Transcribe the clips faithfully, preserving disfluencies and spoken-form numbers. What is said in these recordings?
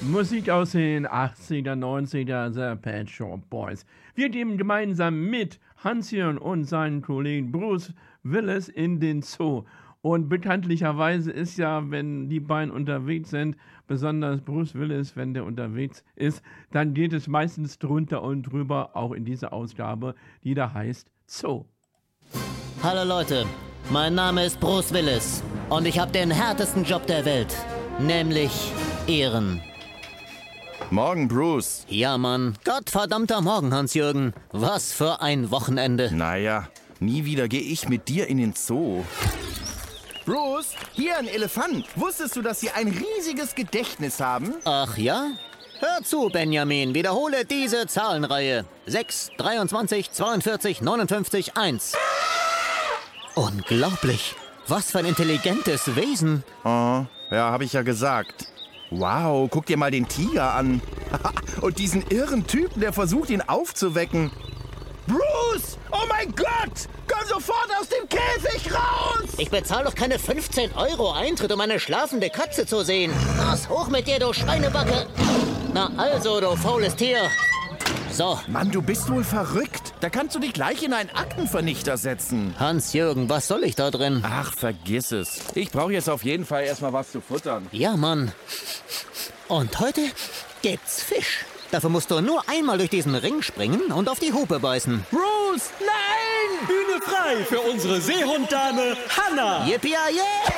Musik aus den achtziger, neunziger, The Pet Shop Boys. Wir gehen gemeinsam mit Hans-Jörn und seinen Kollegen Bruce Willis in den Zoo. Und bekanntlicherweise ist ja, wenn die beiden unterwegs sind, besonders Bruce Willis, wenn der unterwegs ist, dann geht es meistens drunter und drüber, auch in dieser Ausgabe, die da heißt Zoo. Hallo Leute, mein Name ist Bruce Willis und ich habe den härtesten Job der Welt, nämlich Ehren. Morgen, Bruce. Ja, Mann. Gottverdammter Morgen, Hans-Jürgen. Was für ein Wochenende. Naja, nie wieder gehe ich mit dir in den Zoo. Bruce, hier ein Elefant. Wusstest du, dass sie ein riesiges Gedächtnis haben? Ach ja? Hör zu, Benjamin. Wiederhole diese Zahlenreihe. sechs, dreiundzwanzig, zweiundvierzig, neunundfünfzig, eins. Unglaublich. Was für ein intelligentes Wesen. Oh, ja, habe ich ja gesagt. Wow, guck dir mal den Tiger an. Und diesen irren Typen, der versucht, ihn aufzuwecken. Bruce! Oh mein Gott! Komm sofort aus dem Käfig raus! Ich bezahle doch keine fünfzehn Euro Eintritt, um eine schlafende Katze zu sehen. Was hoch mit dir, du Schweinebacke! Na also, du faules Tier. So. Mann, du bist wohl verrückt. Da kannst du dich gleich in einen Aktenvernichter setzen. Hans-Jürgen, was soll ich da drin? Ach, vergiss es. Ich brauche jetzt auf jeden Fall erstmal was zu futtern. Ja, Mann. Und heute gibt's Fisch. Dafür musst du nur einmal durch diesen Ring springen und auf die Hupe beißen. Bruce, nein! Bühne frei für unsere Seehunddame Hanna. Yippie-yay!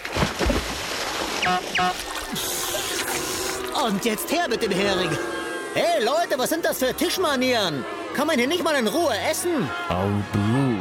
Und jetzt her mit dem Hering. Hey Leute, was sind das für Tischmanieren? Kann man hier nicht mal in Ruhe essen? Oh, Bruce.